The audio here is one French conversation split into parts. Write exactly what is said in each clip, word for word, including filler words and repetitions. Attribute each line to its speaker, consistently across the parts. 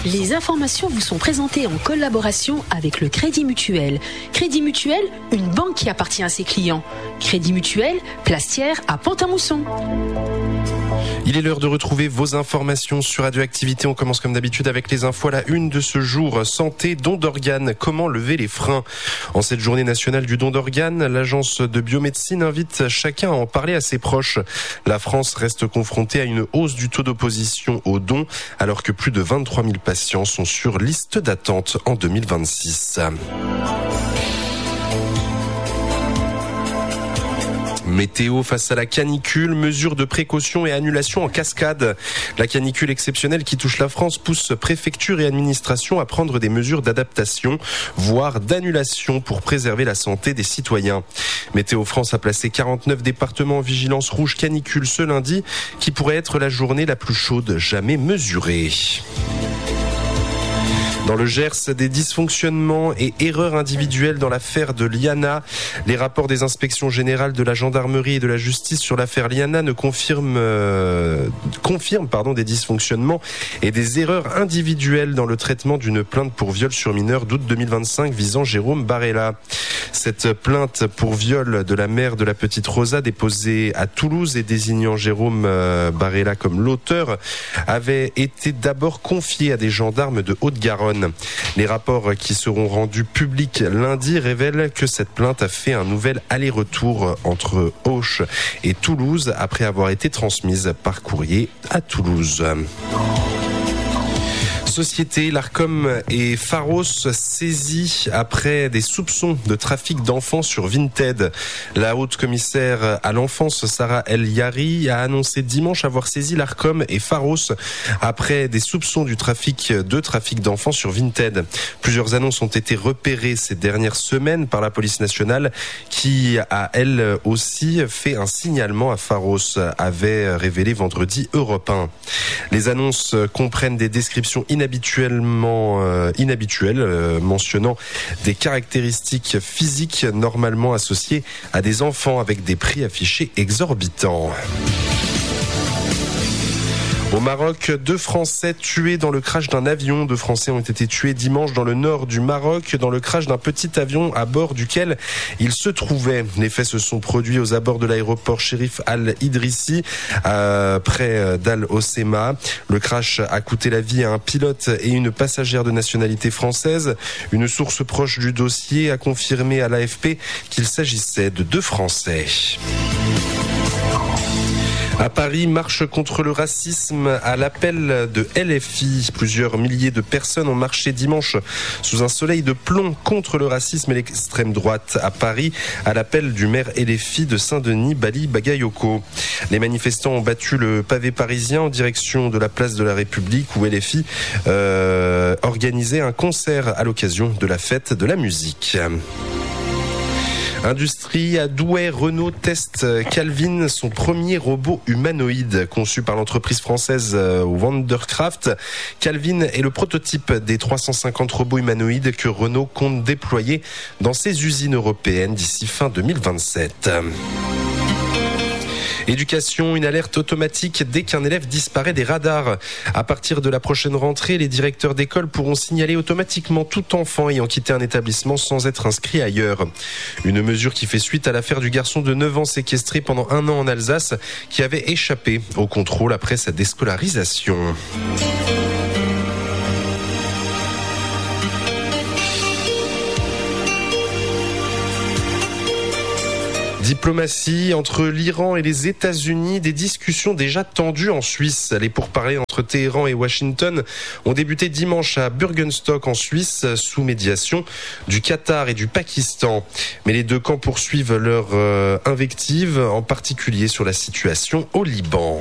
Speaker 1: Les informations vous sont présentées en collaboration avec le Crédit Mutuel. Crédit Mutuel, une banque qui appartient à ses clients. Crédit Mutuel, Plastière à Pont-à-Mousson.
Speaker 2: Il est l'heure de retrouver vos informations sur Radioactivité. On commence comme d'habitude avec les infos à la une de ce jour. Santé, don d'organes, comment lever les freins? En cette journée nationale du don d'organes, l'agence de biomédecine invite chacun à en parler à ses proches. La France reste confrontée à une hausse du taux d'opposition aux dons, alors que plus de vingt-trois mille patients sont sur liste d'attente en deux mille vingt-six. Météo face à la canicule, mesures de précaution et annulation en cascade. La canicule exceptionnelle qui touche la France pousse préfecture et administration à prendre des mesures d'adaptation, voire d'annulation pour préserver la santé des citoyens. Météo France a placé quarante-neuf départements en vigilance rouge canicule ce lundi, qui pourrait être la journée la plus chaude jamais mesurée. Dans le Gers, des dysfonctionnements et erreurs individuelles dans l'affaire de Liana. Les rapports des inspections générales de la gendarmerie et de la justice sur l'affaire Liana ne confirment, euh, confirment pardon, des dysfonctionnements et des erreurs individuelles dans le traitement d'une plainte pour viol sur mineur d'août deux mille vingt-cinq visant Jérôme Barella. Cette plainte pour viol de la mère de la petite Rosa déposée à Toulouse et désignant Jérôme Barella comme l'auteur avait été d'abord confiée à des gendarmes de Haute-Garonne. Les rapports qui seront rendus publics lundi révèlent que cette plainte a fait un nouvel aller-retour entre Auch et Toulouse après avoir été transmise par courrier à Toulouse. Société, l'Arcom et Pharos saisis après des soupçons de trafic d'enfants sur Vinted. La haute commissaire à l'enfance, Sarah El Yari, a annoncé dimanche avoir saisi l'Arcom et Pharos après des soupçons du trafic de trafic d'enfants sur Vinted. Plusieurs annonces ont été repérées ces dernières semaines par la police nationale qui a elle aussi fait un signalement à Pharos, avait révélé vendredi Europe un. Les annonces comprennent des descriptions inhabituelles habituellement euh, inhabituel, euh, mentionnant des caractéristiques physiques normalement associées à des enfants avec des prix affichés exorbitants. Au Maroc, deux Français tués dans le crash d'un avion. Deux Français ont été tués dimanche dans le nord du Maroc, dans le crash d'un petit avion à bord duquel ils se trouvaient. Les faits se sont produits aux abords de l'aéroport Chérif Al-Idrissi, euh, près d'Al-Hoceima. Le crash a coûté la vie à un pilote et une passagère de nationalité française. Une source proche du dossier a confirmé à l'A F P qu'il s'agissait de deux Français. À Paris, marche contre le racisme à l'appel de L F I. Plusieurs milliers de personnes ont marché dimanche sous un soleil de plomb contre le racisme et l'extrême droite à Paris, à l'appel du maire L F I de Saint-Denis, Bali Bagayoko. Les manifestants ont battu le pavé parisien en direction de la place de la République où L F I euh, organisait un concert à l'occasion de la fête de la musique. Industrie, à Douai, Renault teste Calvin, son premier robot humanoïde conçu par l'entreprise française Wandercraft. Calvin est le prototype des trois cent cinquante robots humanoïdes que Renault compte déployer dans ses usines européennes d'ici fin deux mille vingt-sept. Éducation, une alerte automatique dès qu'un élève disparaît des radars. À partir de la prochaine rentrée, les directeurs d'école pourront signaler automatiquement tout enfant ayant quitté un établissement sans être inscrit ailleurs. Une mesure qui fait suite à l'affaire du garçon de neuf ans séquestré pendant un an en Alsace qui avait échappé au contrôle après sa déscolarisation. Diplomatie entre l'Iran et les États-Unis, des discussions déjà tendues en Suisse. Les pourparlers entre Téhéran et Washington ont débuté dimanche à Bürgenstock en Suisse sous médiation du Qatar et du Pakistan. Mais les deux camps poursuivent leur euh, invective, en particulier sur la situation au Liban.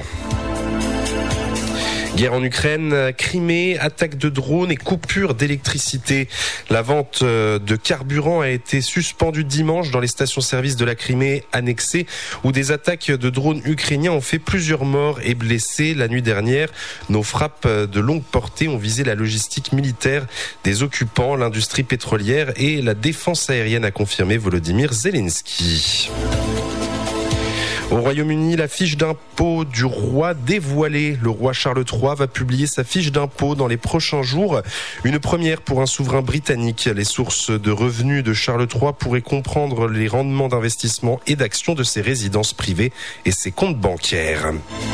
Speaker 2: Guerre en Ukraine, Crimée, attaque de drones et coupure d'électricité. La vente de carburant a été suspendue dimanche dans les stations-service de la Crimée annexées où des attaques de drones ukrainiens ont fait plusieurs morts et blessés. La nuit dernière, nos frappes de longue portée ont visé la logistique militaire des occupants, l'industrie pétrolière et la défense aérienne, a confirmé Volodymyr Zelensky. Au Royaume-Uni, la fiche d'impôt du roi dévoilée. Le roi Charles trois va publier sa fiche d'impôt dans les prochains jours. Une première pour un souverain britannique. Les sources de revenus de Charles trois pourraient comprendre les rendements d'investissement et d'actions de ses résidences privées et ses comptes bancaires.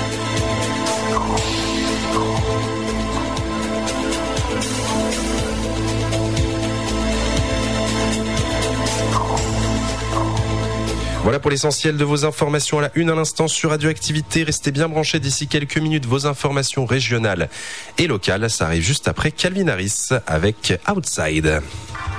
Speaker 2: Voilà pour l'essentiel de vos informations à la une à l'instant sur Radioactivité. Restez bien branchés d'ici quelques minutes. Vos informations régionales et locales, ça arrive juste après Calvin Harris avec Outside.